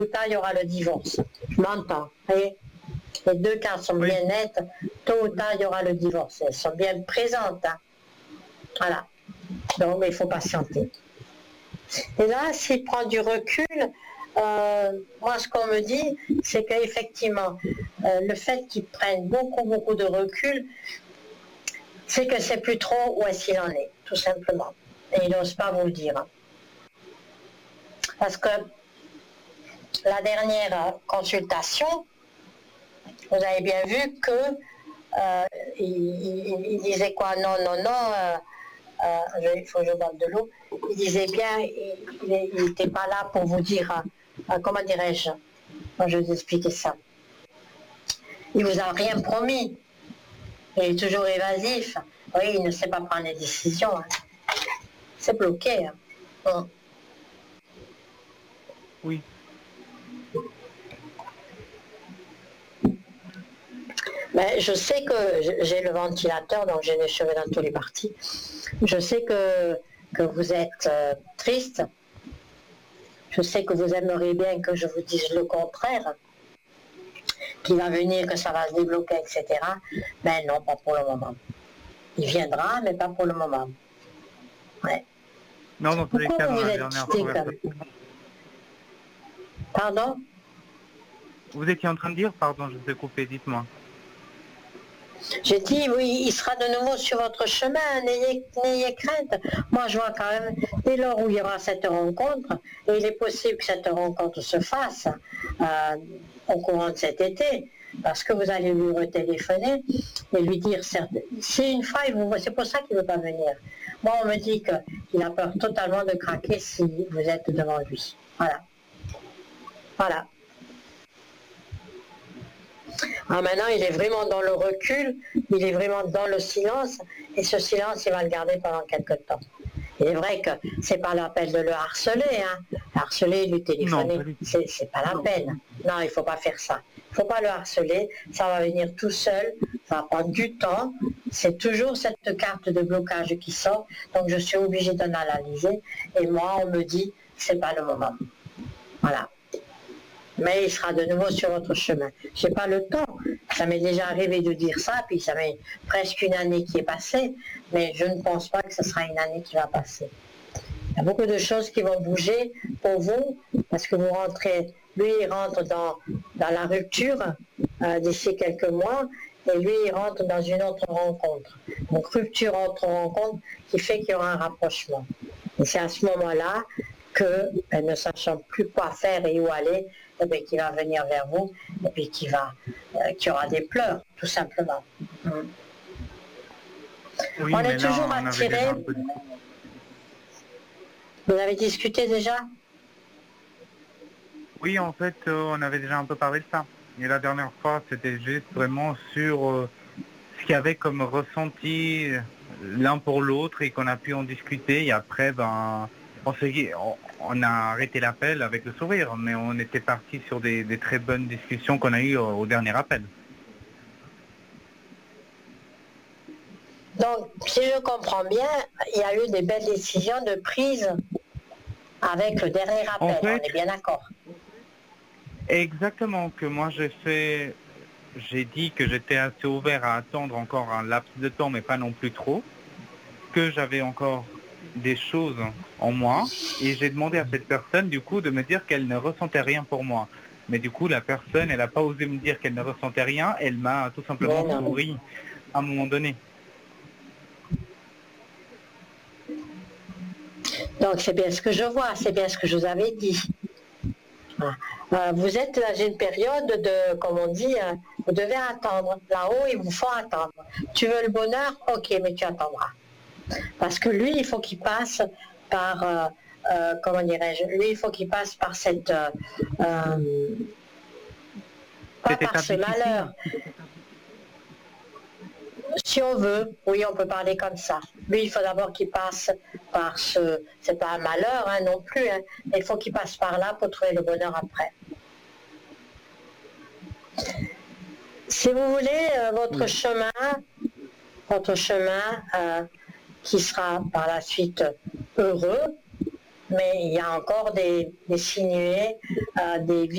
ou tard, il y aura le divorce. Je m'entends. Les deux cartes sont bien nettes. Tôt ou tard, il y aura le divorce. Elles sont bien présentes. Hein. Voilà. Donc, mais il faut patienter. Et là, s'il prend du recul, moi, ce qu'on me dit, c'est qu'effectivement, le fait qu'il prenne beaucoup de recul, c'est que c'est plus trop où est-ce qu'il en est, tout simplement. Et il n'ose pas vous le dire. Hein. Parce que la dernière consultation, vous avez bien vu que il disait quoi? Non, il faut que je boive de l'eau. Il disait bien, il n'était pas là pour vous dire, comment dirais-je, moi je vais vous expliquer ça. Il vous a rien promis. Il est toujours évasif. Oui, il ne sait pas prendre les décisions. Hein. C'est bloqué. Hein. Bon. Oui. Mais je sais que j'ai le ventilateur, donc j'ai les cheveux dans tous les parties. Je sais que vous êtes triste. Je sais que vous aimeriez bien que je vous dise le contraire, qu'il va venir, que ça va se débloquer, etc. Mais non, pas pour le moment. Il viendra, mais pas pour le moment. Ouais. Non, dans tous les cas, dans vous la êtes dernière quitté conversation. Pardon? Vous étiez en train de dire, pardon, je vous ai coupé, dites-moi. J'ai dit, oui, il sera de nouveau sur votre chemin, n'ayez crainte. Moi, je vois quand même, dès lors où il y aura cette rencontre, et il est possible que cette rencontre se fasse au courant de cet été, parce que vous allez lui retéléphoner et lui dire, si une fois, c'est pour ça qu'il ne veut pas venir. Moi, on me dit qu'il a peur totalement de craquer si vous êtes devant lui. Voilà. Voilà. Ah, maintenant, il est vraiment dans le recul, il est vraiment dans le silence, et ce silence, il va le garder pendant quelque temps. Il est vrai que c'est pas la peine de le harceler, hein. Harceler, lui téléphoner, c'est pas la peine. Non, il faut pas faire ça. Il faut pas le harceler, ça va venir tout seul, ça va prendre du temps. C'est toujours cette carte de blocage qui sort, donc je suis obligée d'en analyser, et moi, on me dit, c'est pas le moment. Voilà. Mais il sera de nouveau sur votre chemin. Je n'ai pas le temps. Ça m'est déjà arrivé de dire ça, puis ça fait presque une année qui est passée, mais je ne pense pas que ce sera une année qui va passer. Il y a beaucoup de choses qui vont bouger pour vous, parce que vous rentrez, lui il rentre dans la rupture d'ici quelques mois, et lui il rentre dans une autre rencontre. Donc rupture entre rencontres qui fait qu'il y aura un rapprochement. Et c'est à ce moment-là que, ne sachant plus quoi faire et où aller, eh bien, qu'il va venir vers vous et puis qu'il y aura des pleurs, tout simplement. Oui, on est toujours attiré. Vous avez discuté déjà? Oui, en fait, on avait déjà un peu parlé de ça. Et la dernière fois, c'était juste vraiment sur ce qu'il y avait comme ressenti l'un pour l'autre et qu'on a pu en discuter. Et après, on a arrêté l'appel avec le sourire, mais on était parti sur des très bonnes discussions qu'on a eues au dernier appel. Donc, si je comprends bien, il y a eu des belles décisions de prise avec le dernier appel, en fait, on est bien d'accord? Exactement, que moi j'ai dit que j'étais assez ouvert à attendre encore un laps de temps, mais pas non plus trop, que j'avais encore des choses en moi, et j'ai demandé à cette personne, du coup, de me dire qu'elle ne ressentait rien pour moi. Mais du coup, la personne, elle n'a pas osé me dire qu'elle ne ressentait rien, elle m'a tout simplement souri à un moment donné. Donc c'est bien ce que je vois, c'est bien ce que je vous avais dit. Vous êtes dans une période de, comme on dit, vous devez attendre. Là-haut, il vous faut attendre. Tu veux le bonheur? Ok, mais tu attendras. Parce que lui, il faut qu'il passe par, comment dirais-je, lui, il faut qu'il passe par cette, pas par ce malheur. Si on veut, oui, on peut parler comme ça. Lui, il faut d'abord qu'il passe par c'est pas un malheur hein, non plus, hein, mais il faut qu'il passe par là pour trouver le bonheur après. Si vous voulez, votre chemin qui sera par la suite heureux, mais il y a encore des sinués, des